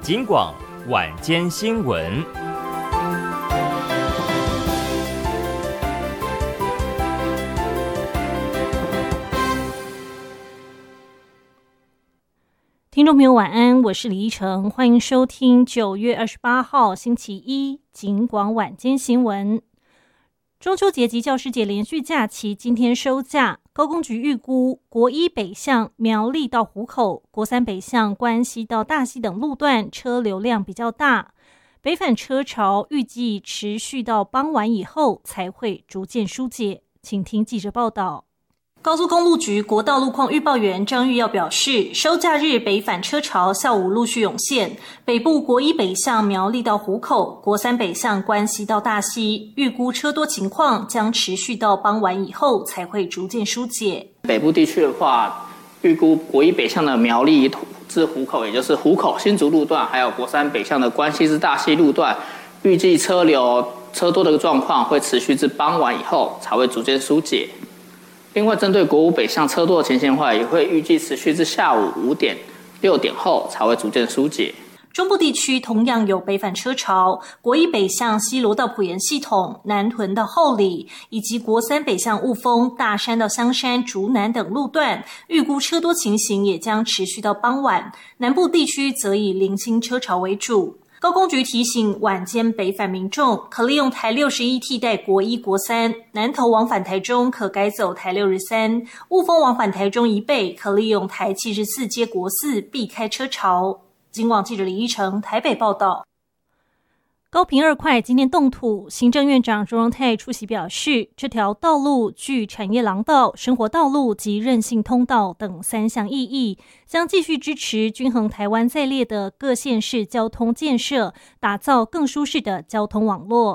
警广晚间新闻。 听众朋友晚安，我是李依晨，欢迎收听9月28号星期一警广晚间新闻。中秋节及教师节连续假期今天收假，高工局预估国一北向苗栗到湖口、国三北向关西到大溪等路段车流量比较大，北返车潮预计持续到傍晚以后才会逐渐疏解。请听记者报道。高速公路局国道路况预报员张玉耀表示，收假日北返车潮下午陆续涌现，北部国一北向苗栗到湖口，国三北向关西到大溪，预估车多情况将持续到傍晚以后才会逐渐疏解。 北部地区的话，预估国一北向的苗栗至湖口，也就是湖口新竹路段，还有国三北向的关西至大溪路段，预计车多的状况会持续至傍晚以后才会逐渐疏解。另外，针对国五北向车多的情形的话，也会预计持续至下午5点、6点后才会逐渐疏解。 中部地区同样有北返车潮，国一北向西螺到埔盐系统、南屯到后里，以及国三北向雾峰、大山到香山、竹南等路段，预估车多情形也将持续到傍晚。南部地区则以零星车潮为主。高工局提醒晚间北返民众，可利用台61替代国一、国三，南投往返台中可改走台63，雾峰往返台中以北可利用台74接国四，避开车潮。警广记者李依成台北报道。高屏2块今天动土，行政院长卓荣泰出席表示，这条道路具产业廊道、生活道路及韧性通道等3项意义，将继续支持均衡台湾在列的各县市交通建设，打造更舒适的交通网络。